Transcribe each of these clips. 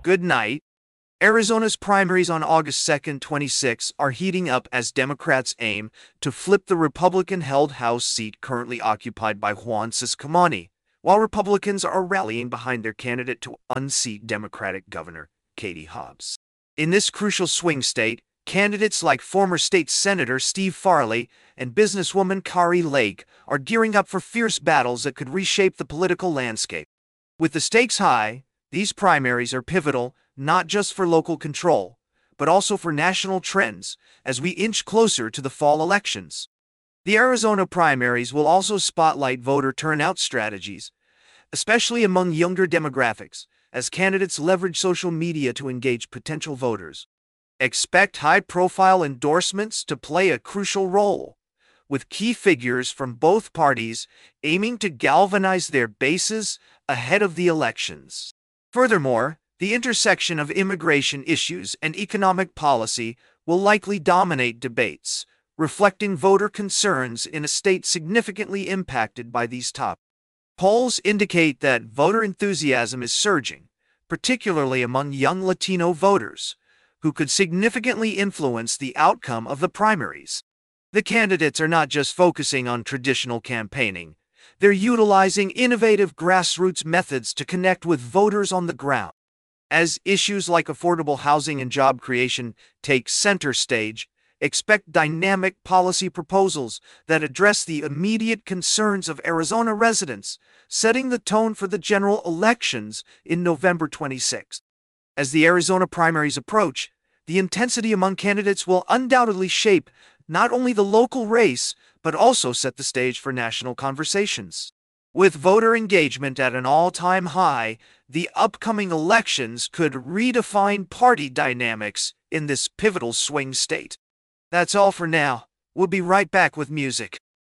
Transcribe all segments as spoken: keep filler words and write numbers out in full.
good night. Arizona's primaries on August second, twenty-six are heating up as Democrats aim to flip the Republican-held House seat currently occupied by Juan Ciscomani, while Republicans are rallying behind their candidate to unseat Democratic Governor Katie Hobbs. In this crucial swing state, candidates like former state Senator Steve Farley and businesswoman Kari Lake are gearing up for fierce battles that could reshape the political landscape. With the stakes high, these primaries are pivotal not just for local control, but also for national trends as we inch closer to the fall elections. The Arizona primaries will also spotlight voter turnout strategies, especially among younger demographics, as candidates leverage social media to engage potential voters. Expect high-profile endorsements to play a crucial role, with key figures from both parties aiming to galvanize their bases ahead of the elections. Furthermore, the intersection of immigration issues and economic policy will likely dominate debates, reflecting voter concerns in a state significantly impacted by these topics. Polls indicate that voter enthusiasm is surging, particularly among young Latino voters, who could significantly influence the outcome of the primaries. The candidates are not just focusing on traditional campaigning, they're utilizing innovative grassroots methods to connect with voters on the ground. As issues like affordable housing and job creation take center stage, expect dynamic policy proposals that address the immediate concerns of Arizona residents, setting the tone for the general elections in November twenty-sixth. As the Arizona primaries approach, the intensity among candidates will undoubtedly shape not only the local race, but also set the stage for national conversations. With voter engagement at an all-time high, the upcoming elections could redefine party dynamics in this pivotal swing state. That's all for now. We'll be right back with music.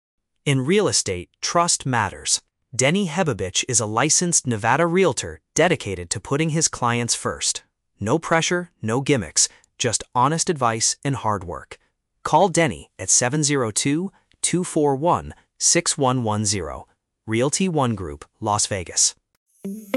In real estate, trust matters. Denny Hebovich is a licensed Nevada realtor dedicated to putting his clients first. No pressure, no gimmicks, just honest advice and hard work. Call Denny at seven zero two, two four one, six one one zero. Realty One Group, Las Vegas.